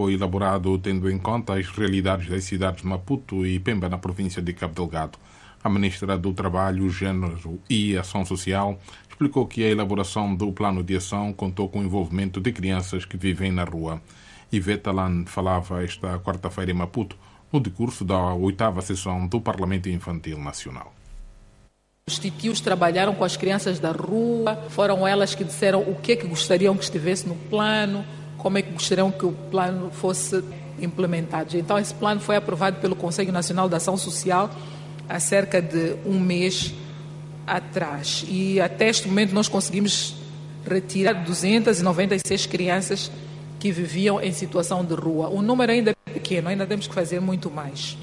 foi elaborado tendo em conta as realidades das cidades de Maputo e Pemba, na província de Cabo Delgado. A ministra do Trabalho, Gênero e Ação Social explicou que a elaboração do plano de ação contou com o envolvimento de crianças que vivem na rua. Ivete Alan falava esta quarta-feira em Maputo, no decurso da 8ª sessão do Parlamento Infantil Nacional. Os titios trabalharam com as crianças da rua, foram elas que disseram o que é que gostariam que estivesse no plano, como é que gostariam que o plano fosse implementado. Então, esse plano foi aprovado pelo Conselho Nacional de Ação Social há cerca de um mês atrás. E até este momento nós conseguimos retirar 296 crianças que viviam em situação de rua. O número ainda é pequeno, ainda temos que fazer muito mais.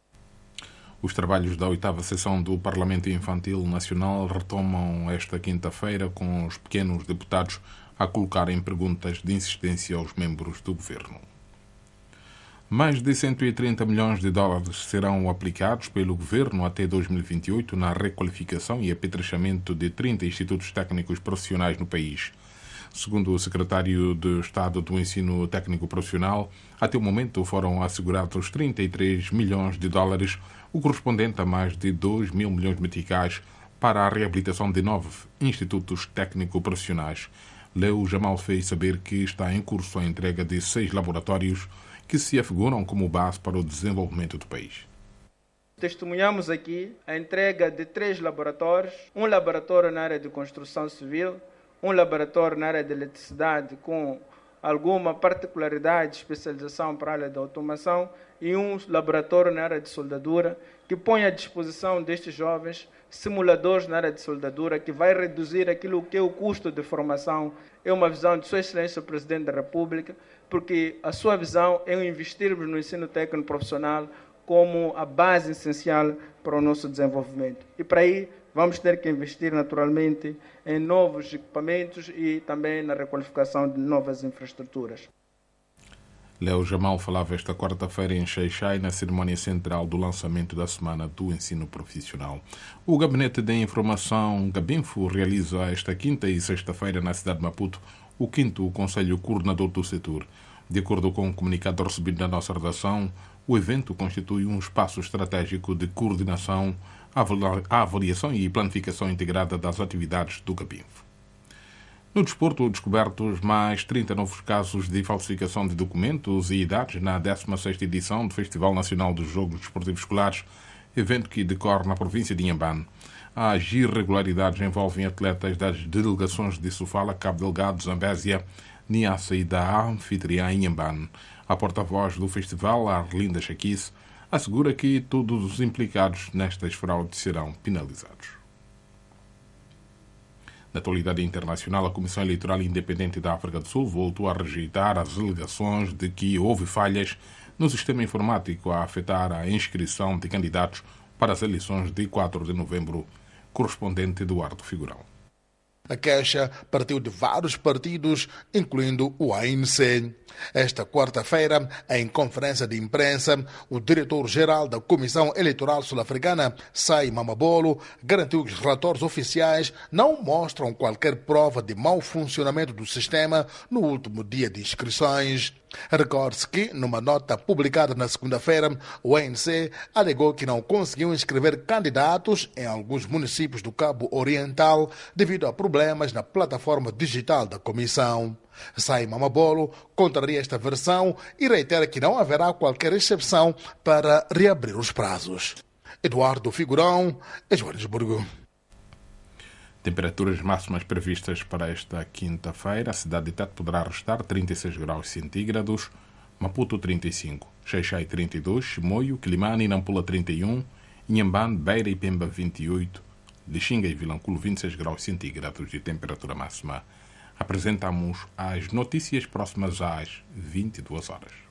Os trabalhos da 8ª sessão do Parlamento Infantil Nacional retomam esta quinta-feira com os pequenos deputados a colocarem perguntas de insistência aos membros do governo. Mais de 130 milhões de dólares serão aplicados pelo governo até 2028 na requalificação e apetrechamento de 30 institutos técnicos profissionais no país. Segundo o secretário de Estado do Ensino Técnico Profissional, até o momento foram assegurados 33 milhões de dólares, o correspondente a mais de 2 mil milhões de meticais, para a reabilitação de 9 institutos técnico-profissionais. Leo Jamal fez saber que está em curso a entrega de 6 laboratórios que se afiguram como base para o desenvolvimento do país. Testemunhamos aqui a entrega de 3 laboratórios, um laboratório na área de construção civil, um laboratório na área de eletricidade com alguma particularidade, especialização para a área da automação e um laboratório na área de soldadura que põe à disposição destes jovens simuladores na área de soldadura que vai reduzir aquilo que é o custo de formação. É uma visão de Sua Excelência o Presidente da República, porque a sua visão é investirmos no ensino técnico profissional como a base essencial para o nosso desenvolvimento. E para aí vamos ter que investir naturalmente em novos equipamentos e também na requalificação de novas infraestruturas. Leo Jamal falava esta quarta-feira em Xai-Xai, na cerimónia central do lançamento da Semana do Ensino Profissional. O Gabinete de Informação Gabinfo realiza esta quinta e sexta-feira na cidade de Maputo o 5º Conselho Coordenador do Setor. De acordo com o comunicado recebido da nossa redação, o evento constitui um espaço estratégico de coordenação, avaliação e planificação integrada das atividades do Gabinfo. No desporto, descobertos mais 30 novos casos de falsificação de documentos e idades na 16ª edição do Festival Nacional dos Jogos Desportivos Escolares, evento que decorre na província de Inhambane. As irregularidades envolvem atletas das delegações de Sofala, Cabo Delgado, Zambésia, Niassa e da anfitriã Inhambane. A porta-voz do festival, Arlinda Chaquice, assegura que todos os implicados nestas fraudes serão penalizados. Na atualidade internacional, a Comissão Eleitoral Independente da África do Sul voltou a rejeitar as alegações de que houve falhas no sistema informático a afetar a inscrição de candidatos para as eleições de 4 de novembro, correspondente Eduardo Figurão. A queixa partiu de vários partidos, incluindo o ANC. Esta quarta-feira, em conferência de imprensa, o diretor-geral da Comissão Eleitoral Sul-Africana, Sai Mamabolo, garantiu que os relatórios oficiais não mostram qualquer prova de mau funcionamento do sistema no último dia de inscrições. Recorde-se que, numa nota publicada na segunda-feira, o ANC alegou que não conseguiu inscrever candidatos em alguns municípios do Cabo Oriental devido a problemas na plataforma digital da comissão. Sai Mamabolo contraria esta versão e reitera que não haverá qualquer exceção para reabrir os prazos. Eduardo Figurão, Joanesburgo. Temperaturas máximas previstas para esta quinta-feira. A cidade de Tete poderá restar 36 graus centígrados, Maputo 35, Xai-Xai 32, Chimoio, Quilimane e Nampula 31, Inhambane, Beira e Pemba 28, Lixinga e Vilanculo 26 graus centígrados de temperatura máxima. Apresentamos as notícias próximas às 22 horas.